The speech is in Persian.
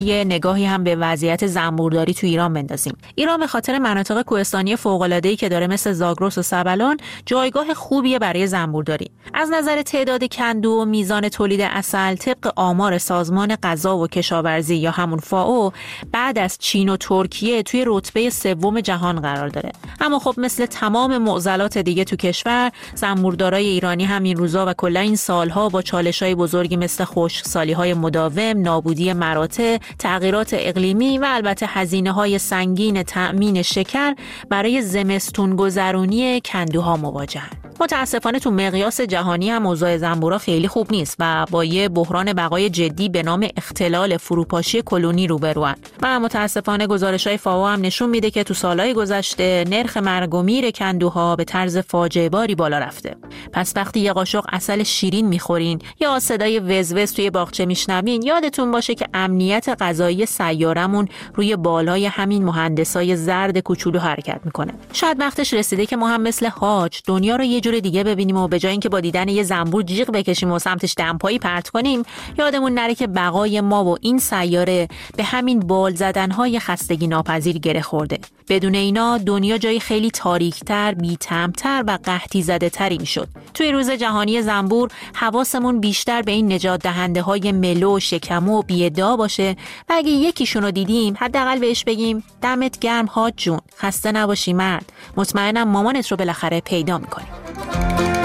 یه نگاهی هم به وضعیت زنبورداری تو ایران بندازیم. ایران به خاطر مناطق کوهستانی فوق‌العاده‌ای که داره مثل زاگرس و سبلان جایگاه خوبیه برای زنبورداری. از نظر تعداد کندو و میزان تولید عسل طبق آمار سازمان غذا و کشاورزی یا همون فائو بعد از چین و ترکیه توی رتبه سوم جهان قرار داره. اما خب مثل تمام معضلات دیگه تو کشور، زنبوردارای ایرانی همین روزا و کلا این سالها با چالش‌های بزرگی مثل خشکسالی‌های مداوم، نابودی مراتع، تغییرات اقلیمی و البته هزینه‌های سنگین تأمین شکر برای زمستون گذرونی کندوها مواجهن. متاسفانه تو مقیاس جهانی هم اوضاع زنبورا خیلی خوب نیست و با یه بحران بقای جدی به نام اختلال فروپاشی کلونی روبروان. و متاسفانه گزارش‌های فائو هم نشون میده که تو سالهای گذشته نرخ مرگ و میر کندوها به طرز فاجعه باری بالا رفته. پس وقتی یه قاشق عسل شیرین میخورین یا صدای وزوز توی باغچه میشنوین، یادتون باشه که امنیت غذایی سیارمون روی بالای همین مهندسای زرد کوچولو حرکت میکنه. شاید وقتش رسیده که ما هم مثل حاج دنیا رو یه جور دیگه ببینیم و به جای اینکه با دیدن یه زنبور جیغ بکشیم و سمتش دمپایی پرت کنیم، یادمون نره که بقای ما و این سیاره به همین بال زدن‌های خستگی ناپذیر گره خورده. بدون اینا دنیا جای خیلی تاریک‌تر، بی‌طعم‌تر و قحطی زده‌تری میشد. توی روز جهانی زنبور حواسمون بیشتر به این نجات دهنده‌های ملو، شکمو و بی‌ادعا باشه و اگه یکیشون رو دیدیم حداقل بهش بگیم دمت گرم حاج جون، خسته نباشی مرد، مطمئنم مامانت رو بالاخره پیدا می‌کنی.